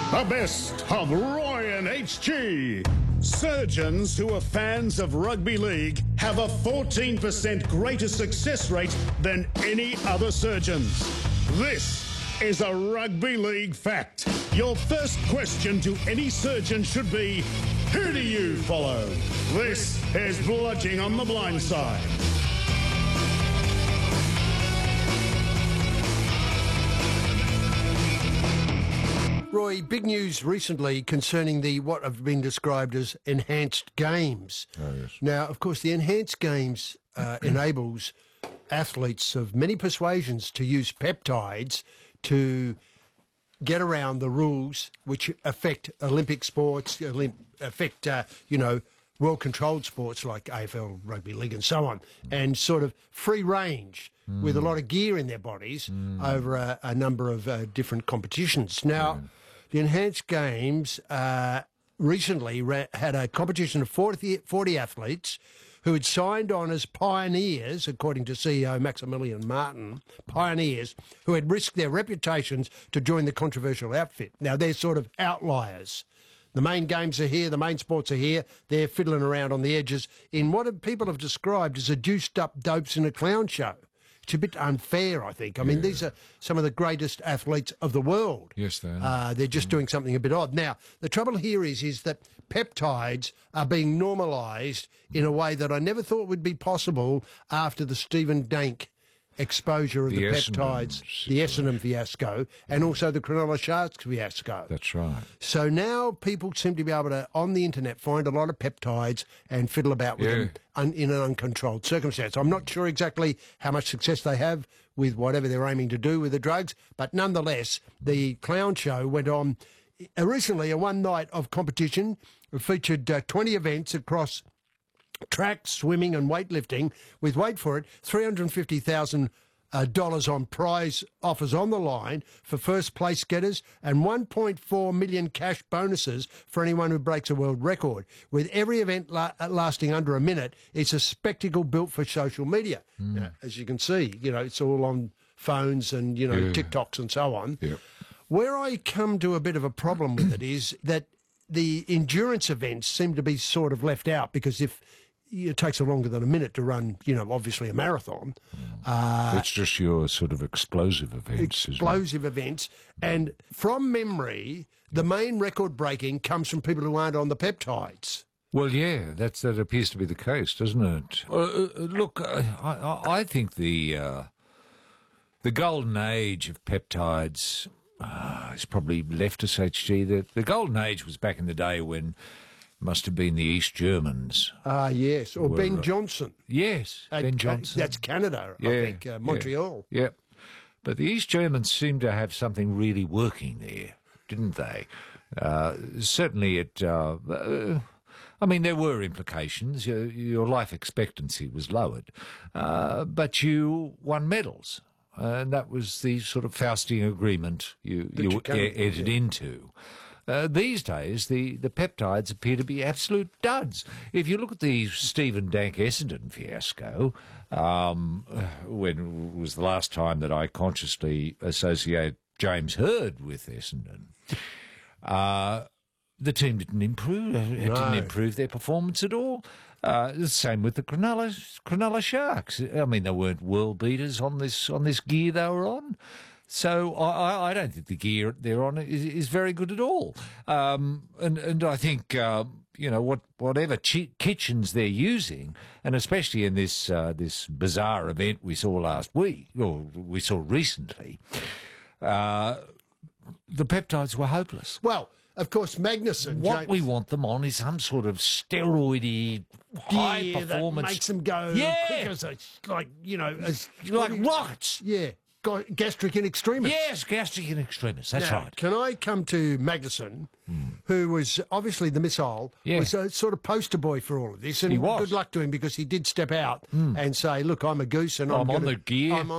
The best of Roy and HG. Surgeons who are fans of rugby league have a 14% greater success rate than any other surgeons. This is a rugby league fact. Your first question to any surgeon should be, who do you follow? This is Bludging on the Blind Side. Roy, big news recently concerning what have been described as enhanced games. Oh, yes. Now, of course, the enhanced games enables athletes of many persuasions to use peptides to get around the rules which affect Olympic sports, affect, well-controlled sports like AFL, Rugby League and so on, and sort of free range with a lot of gear in their bodies over a number of different competitions. Now, the enhanced games recently had a competition of 40 athletes who had signed on as pioneers, according to CEO Maximilian Martin, pioneers who had risked their reputations to join the controversial outfit. Now, they're sort of outliers. The main games are here, the main sports are here. They're fiddling around on the edges in what people have described as a juiced-up dopes in a clown show. It's a bit unfair, I think. I mean, these are some of the greatest athletes of the world. Yes, they are. They're just doing something a bit odd. Now, the trouble here is that peptides are being normalised in a way that I never thought would be possible after the Stephen Dank exposure of the peptides, the Essendon fiasco, and also the Cronulla Sharks fiasco. That's right. So now people seem to be able to, on the internet, find a lot of peptides and fiddle about with them in an uncontrolled circumstance. I'm not sure exactly how much success they have with whatever they're aiming to do with the drugs, but nonetheless, the clown show went on. Originally, a one night of competition featured 20 events across track, swimming and weightlifting with, wait for it, $350,000 on prize offers on the line for first place getters and 1.4 million cash bonuses for anyone who breaks a world record. With every event lasting under a minute, it's a spectacle built for social media. As you can see, it's all on phones and, TikToks and so on. Yep. Where I come to a bit of a problem with it is that the endurance events seem to be sort of left out, because if it takes longer than a minute to run, obviously a marathon. It's just your sort of explosive events. Explosive events. And from memory, the main record breaking comes from people who aren't on the peptides. Well, yeah, that appears to be the case, doesn't it? Look, I think the golden age of peptides is probably left us, HG. The golden age was back in the day when must have been the East Germans. Yes, or Ben Johnson. Yes, Ben Johnson. That's Canada, I think, Montreal. Yeah. But the East Germans seemed to have something really working there, didn't they? Certainly there were implications. Your life expectancy was lowered. But you won medals. And that was the sort of Faustian agreement you entered into. These days, the peptides appear to be absolute duds. If you look at the Stephen Dank Essendon fiasco, when was the last time that I consciously associate James Hird with Essendon, the team didn't improve. Didn't improve their performance at all. The same with the Cronulla Sharks. I mean, they weren't world beaters on this gear they were on. So I don't think the gear they're on is very good at all. And I think whatever kitchens they're using, and especially in this bizarre event we saw last week, or we saw recently, the peptides were hopeless. Well, of course, Magnuson. What we want them on is some sort of steroidy high performance that makes them go quicker, like rockets. Yeah. Gastric in extremis. Yes, gastric in extremis. That's right. Can I come to Magnuson, who was obviously the missile, was a sort of poster boy for all of this, and he was. Good luck to him, because he did step out and say, "Look, I'm a goose, and I'm on the gear.